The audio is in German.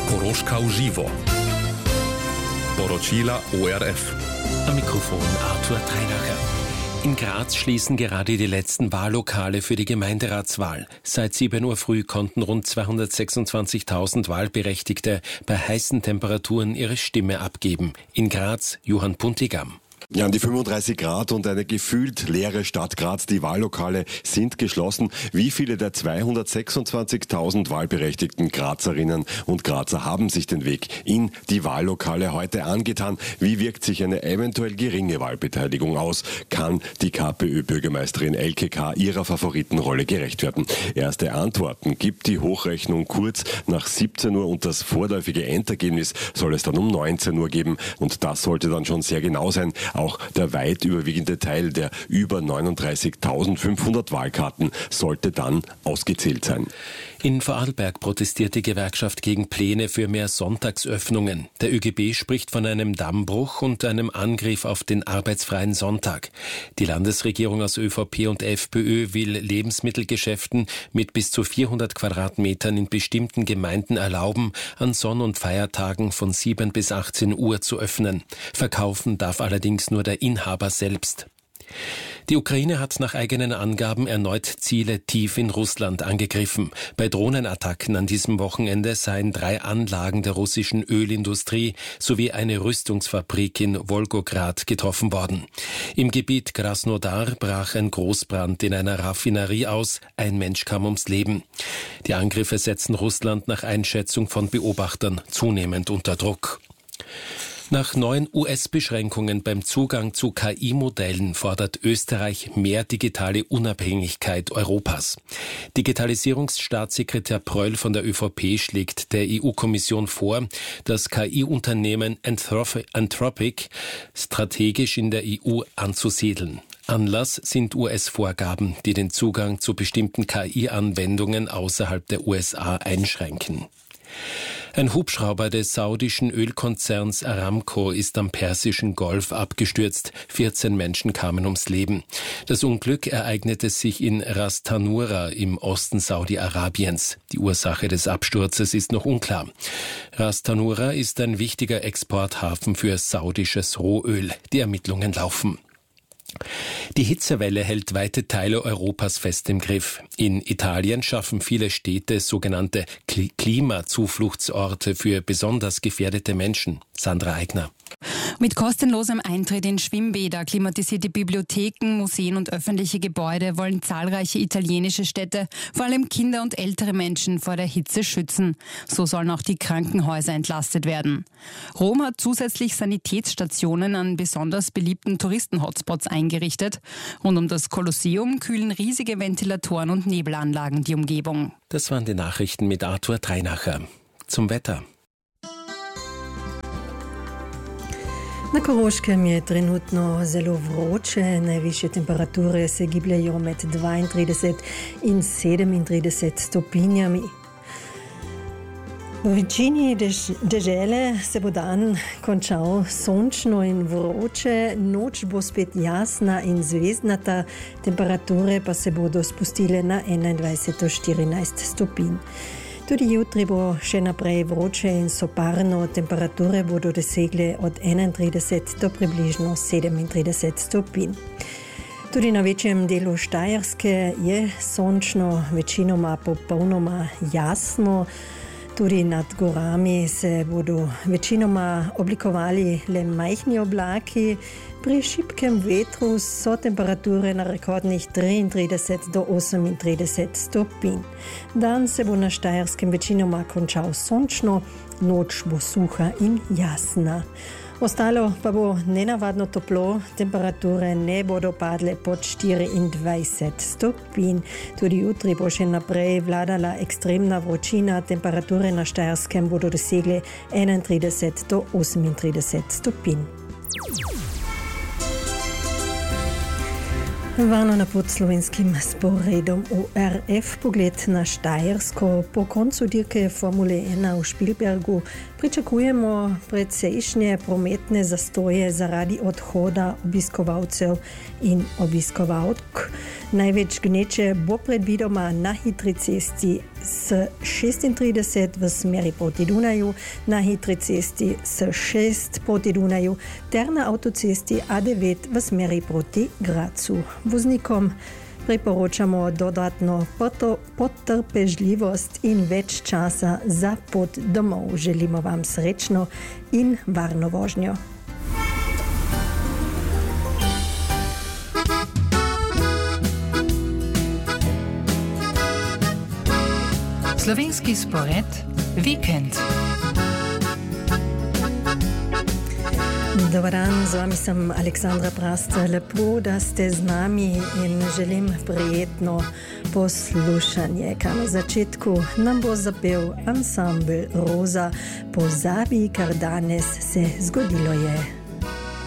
Koroška v živo. Poročila ORF. Am Mikrofon Arthur Treinacher. In Graz schließen gerade die letzten Wahllokale für die Gemeinderatswahl. Seit 7 Uhr früh konnten rund 226.000 Wahlberechtigte bei heißen Temperaturen ihre Stimme abgeben. In Graz Johann Puntigam. Ja, an die 35 Grad und eine gefühlt leere Stadt Graz. Die Wahllokale sind geschlossen. Wie viele der 226.000 wahlberechtigten Grazerinnen und Grazer haben sich den Weg in die Wahllokale heute angetan? Wie wirkt sich eine eventuell geringe Wahlbeteiligung aus? Kann die KPÖ-Bürgermeisterin Elke K. ihrer Favoritenrolle gerecht werden? Erste Antworten gibt die Hochrechnung kurz nach 17 Uhr und das vorläufige Endergebnis soll es dann um 19 Uhr geben. Und das sollte dann schon sehr genau sein. Auch der weit überwiegende Teil der über 39.500 Wahlkarten sollte dann ausgezählt sein. In Vorarlberg protestiert die Gewerkschaft gegen Pläne für mehr Sonntagsöffnungen. Der ÖGB spricht von einem Dammbruch und einem Angriff auf den arbeitsfreien Sonntag. Die Landesregierung aus ÖVP und FPÖ will Lebensmittelgeschäften mit bis zu 400 Quadratmetern in bestimmten Gemeinden erlauben, an Sonn- und Feiertagen von 7 bis 18 Uhr zu öffnen. Verkaufen darf allerdings nur der Inhaber selbst. Die Ukraine hat nach eigenen Angaben erneut Ziele tief in Russland angegriffen. Bei Drohnenattacken an diesem Wochenende seien 3 Anlagen der russischen Ölindustrie sowie eine Rüstungsfabrik in Wolgograd getroffen worden. Im Gebiet Krasnodar brach ein Großbrand in einer Raffinerie aus. Ein Mensch kam ums Leben. Die Angriffe setzen Russland nach Einschätzung von Beobachtern zunehmend unter Druck. Nach neuen US-Beschränkungen beim Zugang zu KI-Modellen fordert Österreich mehr digitale Unabhängigkeit Europas. Digitalisierungsstaatssekretär Pröll von der ÖVP schlägt der EU-Kommission vor, das KI-Unternehmen Anthropic strategisch in der EU anzusiedeln. Anlass sind US-Vorgaben, die den Zugang zu bestimmten KI-Anwendungen außerhalb der USA einschränken. Ein Hubschrauber des saudischen Ölkonzerns Aramco ist am Persischen Golf abgestürzt. 14 Menschen kamen ums Leben. Das Unglück ereignete sich in Ras Tanura im Osten Saudi-Arabiens. Die Ursache des Absturzes ist noch unklar. Ras Tanura ist ein wichtiger Exporthafen für saudisches Rohöl. Die Ermittlungen laufen. Die Hitzewelle hält weite Teile Europas fest im Griff. In Italien schaffen viele Städte sogenannte Klimazufluchtsorte für besonders gefährdete Menschen. Sandra Eigner. Mit kostenlosem Eintritt in Schwimmbäder, klimatisierte Bibliotheken, Museen und öffentliche Gebäude wollen zahlreiche italienische Städte, vor allem Kinder und ältere Menschen, vor der Hitze schützen. So sollen auch die Krankenhäuser entlastet werden. Rom hat zusätzlich Sanitätsstationen an besonders beliebten Touristen-Hotspots eingerichtet. Rund um das Kolosseum kühlen riesige Ventilatoren und Nebelanlagen die Umgebung. Das waren die Nachrichten mit Arthur Treinacher. Zum Wetter. Na Koroškem je trenutno zelo vroče, najvišje temperature se gibljajo med 32 in 37 stopinjami. V večini dežele se bo dan končal sončno in vroče, noč bo spet jasna in zvezdnata, temperature pa se bodo spustile na 21 do 14 stopinj. Tudi jutri bo še naprej vroče in soparno, temperature bodo dosegle od 31 do približno 37 stopinj. Tudi na večjem delu Štajerske je sončno, večinoma popolnoma jasno. Tudi nad gorami se bodo večinoma oblikovali le majhni oblaki. Pri šibkem vetru so temperature na rekordnih 33 do 38 stopinj. Dan se bo na Štajerskem večinoma končal sončno, noč bo suha in jasna. Ostalo pa bo nenavadno toplo, temperature ne bodo padle pod 24 stopinj. Tudi jutri bo še naprej vladala ekstremna vročina, temperature na Štajerskem bodo dosegle 31 do 38 stopinj. Varno na pod slovenskim sporedom ORF, pogled na Štajersko. Po koncu dirke Formule 1 v Špilbergu pričakujemo precejšnje prometne zastoje zaradi odhoda obiskovalcev in obiskovalk. Največ gneče bo predvidoma na hitri cesti s 36 v smeri proti Dunaju, na hitri cesti s 6 proti Dunaju ter na avtocesti A9 v smeri proti Gracu. Voznikom priporočamo dodatno potrpežljivost in več časa za pot domov. Želimo vam srečno in varno vožnjo. Slovenski spored Vikend. Dobar dan, z vami sem Aleksandra Prast. Lepo, da ste z nami in želim prijetno poslušanje. Kar na začetku nam bo zapel ansambel Roza. Pozabi, kar danes se zgodilo je.